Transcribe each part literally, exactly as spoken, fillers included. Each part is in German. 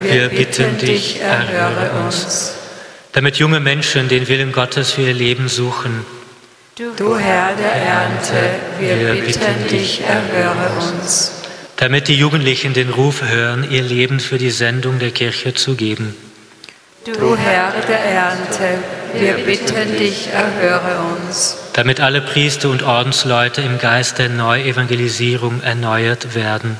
Wir bitten dich, erhöre uns. Damit junge Menschen den Willen Gottes für ihr Leben suchen. Du Herr der Ernte, wir bitten dich, erhöre uns. Damit die Jugendlichen den Ruf hören, ihr Leben für die Sendung der Kirche zu geben. Du Herr der Ernte, wir bitten dich, erhöre uns. Damit alle Priester und Ordensleute im Geist der Neuevangelisierung erneuert werden.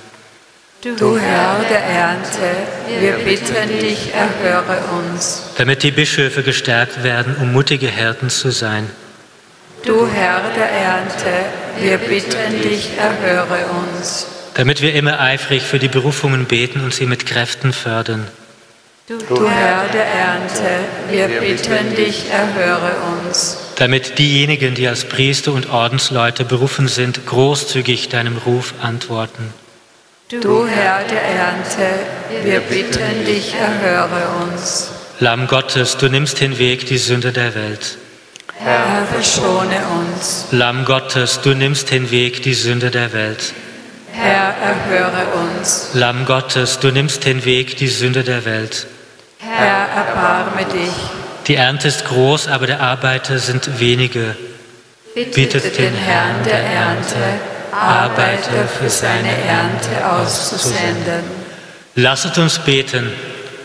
Du Herr der Ernte, wir bitten dich, erhöre uns. Damit die Bischöfe gestärkt werden, um mutige Hirten zu sein. Du Herr der Ernte, wir bitten dich, erhöre uns. Damit wir immer eifrig für die Berufungen beten und sie mit Kräften fördern. Du Herr der Ernte, wir bitten dich, erhöre uns. Damit diejenigen, die als Priester und Ordensleute berufen sind, großzügig deinem Ruf antworten. Du Herr der Ernte, wir bitten dich, erhöre uns. Lamm Gottes, du nimmst hinweg die Sünde der Welt. Herr, verschone uns. Lamm Gottes, du nimmst hinweg die Sünde der Welt. Herr, erhöre uns. Lamm Gottes, du nimmst hinweg die Sünde der Welt. Herr, erbarme dich. Die Ernte ist groß, aber die Arbeiter sind wenige. Bittet den Herrn der Ernte, Arbeiter für seine Ernte auszusenden. Lasset uns beten.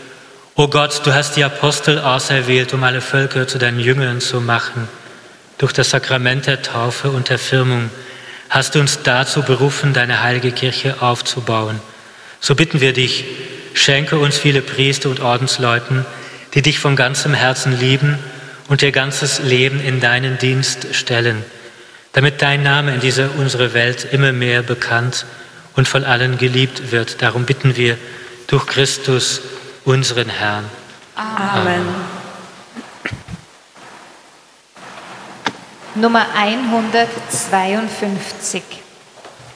O Gott, du hast die Apostel auserwählt, um alle Völker zu deinen Jüngern zu machen. Durch das Sakrament der Taufe und der Firmung hast du uns dazu berufen, deine heilige Kirche aufzubauen. So bitten wir dich, schenke uns viele Priester und Ordensleuten, die dich von ganzem Herzen lieben und ihr ganzes Leben in deinen Dienst stellen, damit dein Name in dieser unserer Welt immer mehr bekannt und von allen geliebt wird. Darum bitten wir durch Christus, unseren Herrn. Amen. Amen. Nummer hundertzweiundfünfzig.